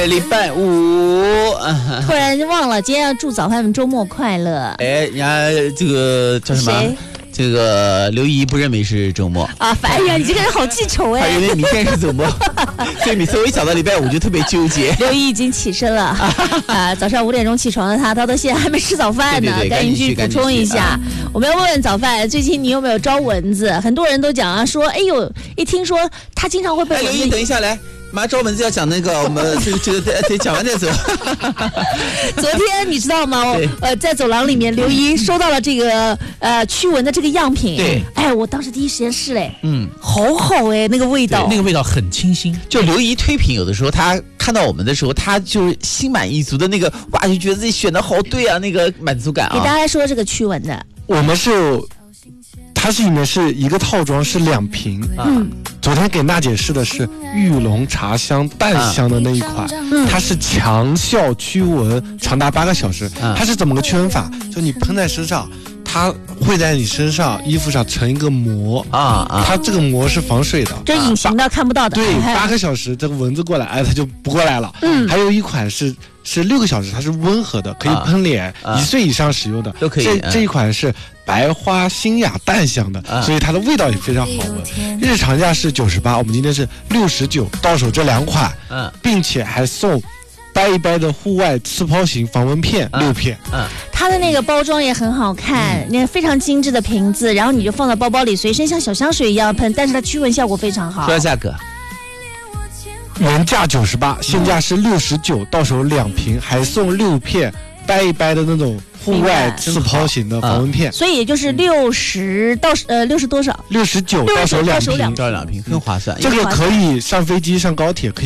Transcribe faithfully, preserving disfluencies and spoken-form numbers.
礼拜五， 突然忘了，今天要祝早饭们周末快乐。 哎，人家这个叫什么？ 谁？ 这个刘姨不认为是周末啊！哎呀，你这个人好记仇哎！ 还以为明天是周末，所以每次我一想到礼拜五就特别纠结。 刘姨已经起身了啊！早上五点钟起床的她，到到现在还没吃早饭呢， 对对对赶紧去补充一下。我们要问问早饭，最近你有没有招蚊子？很多人都讲啊，说哎呦，一听说他经常会被蚊子。 哎，刘姨，等一下来。马上招蚊子要讲那个，我们这个这个得讲完再走。 昨天你知道吗？呃，在走廊里面，刘姨收到了这个呃驱蚊的这个样品。 对， 哎，我当时第一时间试嘞， 嗯， 好好哎，那个味道， 那个味道很清新。 就刘姨推品，有的时候她看到我们的时候，她就是心满意足的那个，哇，就觉得自己选的好对啊，那个满足感啊。 给大家说这个驱蚊的， 我们是。它是里面是一个套装，是两瓶。嗯，昨天给娜姐试的是玉龙茶香淡香的那一款，嗯、它是强效驱蚊，长达八个小时。嗯、它是怎么个驱蚊法？就你喷在身上，它会在你身上衣服上成一个膜啊啊！它这个膜是防水的， 这隐形的看不到的。 对，八个小时这个蚊子过来，哎，它就不过来了。嗯，还有一款是。是六个小时，它是温和的，可以喷脸，啊、一岁以上使用的都可以。 这这一款是白花新雅淡香的，啊、所以它的味道也非常好闻。日常价是九十八，我们今天是六十九，到手这两款，嗯、啊，并且还送掰一掰的户外刺泡型防蚊片、啊、六片。 嗯、啊，它的那个包装也很好看，那、嗯、非常精致的瓶子，然后你就放到包包里，随身像小香水一样喷，但是它驱蚊效果非常好。 说下价格。 原价九十八，现价是六十九，到手两瓶，还送六片掰一掰的那种户外刺泡型的防蚊片， 嗯、所以也就是六十到呃六十多少？ 六十九到手两瓶， 到两瓶更划算。 这个可以上飞机、上高铁，可以。